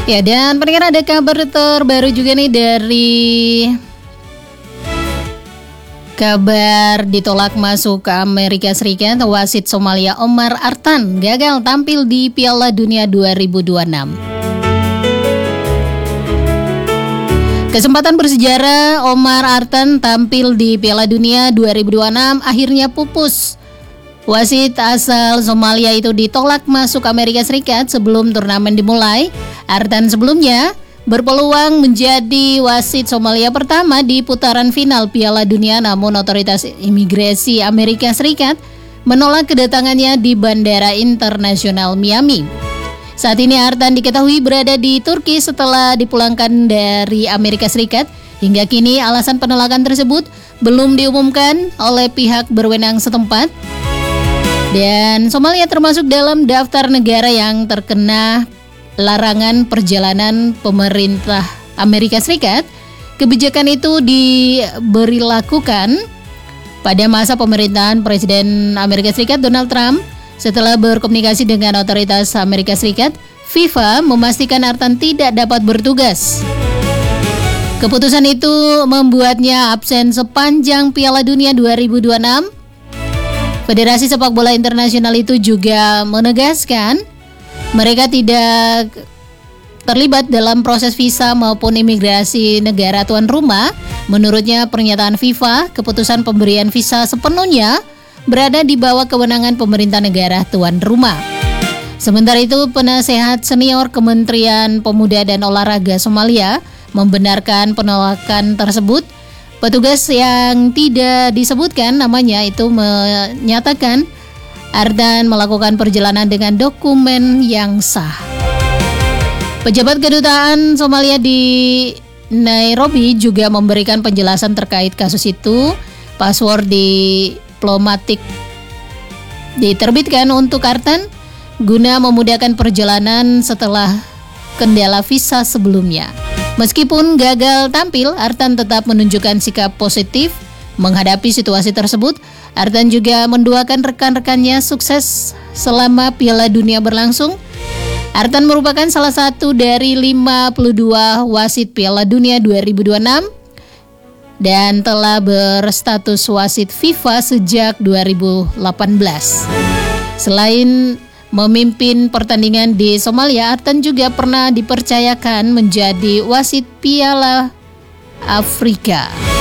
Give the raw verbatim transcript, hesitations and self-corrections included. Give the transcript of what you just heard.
Ya, dan pendengar ada kabar terbaru juga nih dari kabar ditolak masuk ke Amerika Serikat. Wasit Somalia Omar Artan gagal tampil di Piala Dunia dua ribu dua puluh enam. Kesempatan bersejarah Omar Artan tampil di Piala Dunia dua ribu dua puluh enam akhirnya pupus. Wasit asal Somalia itu ditolak masuk Amerika Serikat sebelum turnamen dimulai. Artan sebelumnya berpeluang menjadi wasit Somalia pertama di putaran final Piala Dunia, namun otoritas imigrasi Amerika Serikat menolak kedatangannya di Bandara Internasional Miami. Saat ini Artan diketahui berada di Turki setelah dipulangkan dari Amerika Serikat. Hingga kini alasan penolakan tersebut belum diumumkan oleh pihak berwenang setempat. Dan Somalia termasuk dalam daftar negara yang terkena larangan perjalanan pemerintah Amerika Serikat. Kebijakan itu diberi lakukan pada masa pemerintahan Presiden Amerika Serikat Donald Trump. Setelah berkomunikasi dengan otoritas Amerika Serikat, FIFA memastikan Artan tidak dapat bertugas. Keputusan itu membuatnya absen sepanjang Piala Dunia dua ribu dua puluh enam. Federasi Sepak Bola Internasional itu juga menegaskan mereka tidak terlibat dalam proses visa maupun imigrasi negara tuan rumah. Menurutnya pernyataan FIFA, keputusan pemberian visa sepenuhnya berada di bawah kewenangan pemerintah negara tuan rumah. Sementara itu, penasehat senior Kementerian Pemuda dan Olahraga Somalia membenarkan penolakan tersebut. Petugas yang tidak disebutkan namanya itu menyatakan Artan melakukan perjalanan dengan dokumen yang sah. Pejabat kedutaan Somalia di Nairobi juga memberikan penjelasan terkait kasus itu. Password diplomatik diterbitkan untuk Artan guna memudahkan perjalanan setelah kendala visa sebelumnya. Meskipun gagal tampil, Artan tetap menunjukkan sikap positif menghadapi situasi tersebut. Artan juga mendoakan rekan-rekannya sukses selama Piala Dunia berlangsung. Artan merupakan salah satu dari lima puluh dua wasit Piala Dunia dua ribu dua puluh enam dan telah berstatus wasit FIFA sejak dua ribu delapan belas. Selain memimpin pertandingan di Somalia, Artan juga pernah dipercayakan menjadi wasit Piala Afrika.